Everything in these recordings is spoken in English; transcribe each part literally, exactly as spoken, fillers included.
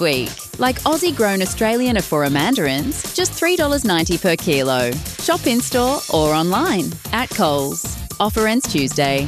week. Like Aussie-grown Australian Afora mandarins, just three dollars ninety per kilo. Shop in-store or online at Coles. Offer ends Tuesday.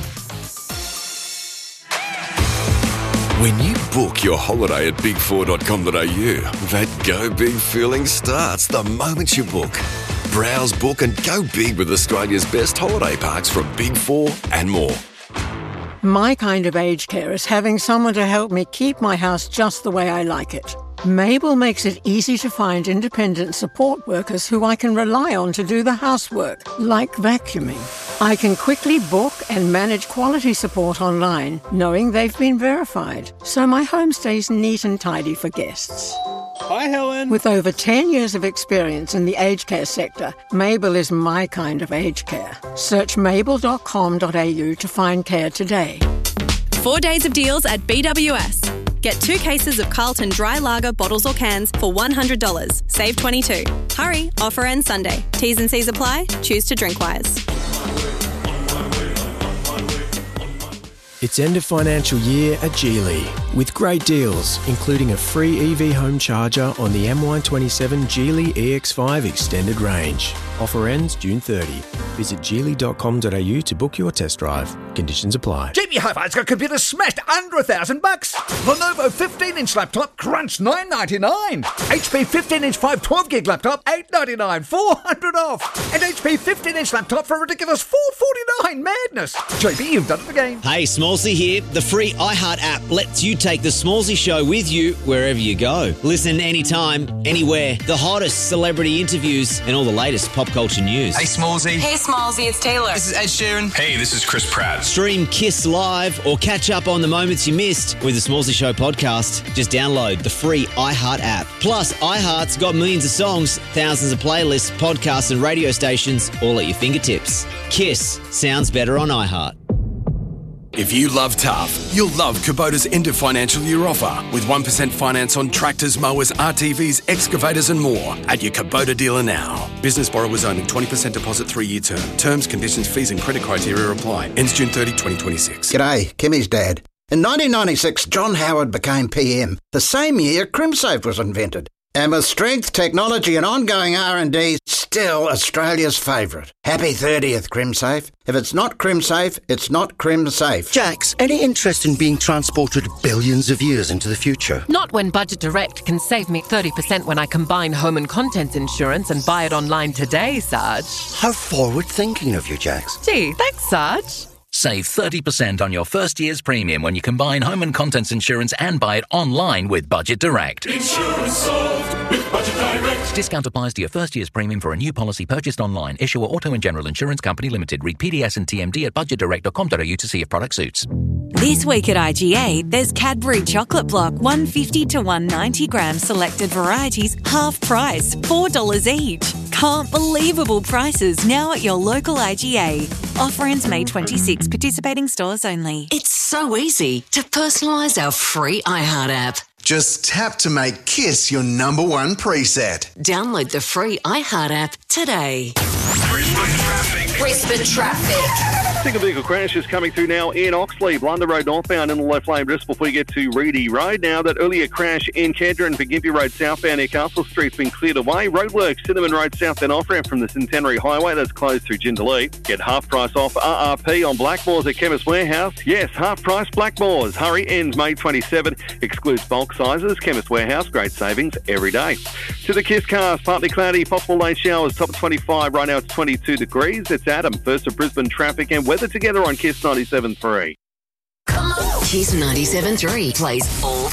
When you book your holiday at big four dot com dot a u, that go big feeling starts the moment you book. Browse, book and go big with Australia's best holiday parks from Big Four and more. My kind of aged care is having someone to help me keep my house just the way I like it. Mabel makes it easy to find independent support workers who I can rely on to do the housework, like vacuuming. I can quickly book and manage quality support online, knowing they've been verified, so my home stays neat and tidy for guests. Hi, Helen. With over ten years of experience in the aged care sector, Mabel is my kind of aged care. Search mabel dot com dot a u to find care today. Four days of deals at B W S. Get two cases of Carlton Dry Lager bottles or cans for one hundred dollars. Save twenty-two dollars. Hurry, offer ends Sunday. T's and C's apply. Choose to drink wise. It's end of financial year at Geely, with great deals, including a free E V home charger on the M Y twenty-seven Geely E X five Extended Range. Offer ends June thirtieth. Visit geely dot com dot a u to book your test drive. Conditions apply. J B Hi-Fi's got computers smashed under a thousand bucks. Lenovo fifteen inch laptop, crunch nine ninety-nine. H P fifteen inch five twelve gig laptop, eight ninety-nine, four hundred off. And H P fifteen inch laptop for a ridiculous four forty-nine. Madness. J B, you've done it again. Hey, Smallsy here. The free iHeart app lets you take the Smallsy show with you wherever you go. Listen anytime, anywhere. The hottest celebrity interviews and all the latest pop culture news. Hey, Smallsy. Hey, Smallsy, it's Taylor. This is Ed Sheeran. Hey, this is Chris Pratt. Stream Kiss Live or catch up on the moments you missed with the Smallsy Show podcast. Just download the free iHeart app. Plus, iHeart's got millions of songs, thousands of playlists, podcasts and radio stations all at your fingertips. Kiss sounds better on iHeart. If you love tough, you'll love Kubota's end of financial year offer with one percent finance on tractors, mowers, R T Vs, excavators and more at your Kubota dealer now. Business borrowers only, twenty percent deposit, three-year term. Terms, conditions, fees and credit criteria apply. Ends June thirtieth, twenty twenty-six. G'day, Kimmy's dad. In nineteen ninety-six, John Howard became P M. The same year, CrimSafe was invented. And with strength, technology and ongoing R and D, still Australia's favourite. Happy thirtieth, CrimSafe. If it's not CrimSafe, it's not CrimSafe. Jax, any interest in being transported billions of years into the future? Not when Budget Direct can save me thirty percent when I combine home and contents insurance and buy it online today, Sarge. How forward-thinking of you, Jax. Gee, thanks, Sarge. Save thirty percent on your first year's premium when you combine home and contents insurance and buy it online with Budget Direct. Insurance solved with Budget Direct. Discount applies to your first year's premium for a new policy purchased online. Issuer Auto and General Insurance Company Limited. Read P D S and T M D at budget direct dot com dot a u to see if product suits. This week at I G A, there's Cadbury Chocolate Block, one fifty to one ninety gram selected varieties, half price, four dollars each. Can't believable prices now at your local I G A. Offer ends May twenty-sixth, participating stores only. It's so easy to personalise our free iHeart app. Just tap to make Kiss your number one preset. Download the free iHeart app today. Brisbane traffic. Brisbane traffic. Single vehicle crash is coming through now in Oxley, Blunder Road northbound in the low flame just before you get to Reedy Road. Now that earlier crash in Kedra and Gympie Road southbound near Castle Street's been cleared away. Roadworks, Cinnamon Road southbound off-ramp from the Centenary Highway, that's closed through Jindalee. Get half price off R R P on Blackmores at Chemist Warehouse. Yes, half price Blackmores. Hurry, ends May twenty-seventh. Excludes bulk sizes. Chemist Warehouse, great savings every day. To the Kiss cars, partly cloudy, possible late showers, top of twenty-five. Right now it's twenty-two degrees. It's Adam, first of Brisbane traffic and weather together on Kiss ninety-seven point three. Kiss ninety-seven point three plays all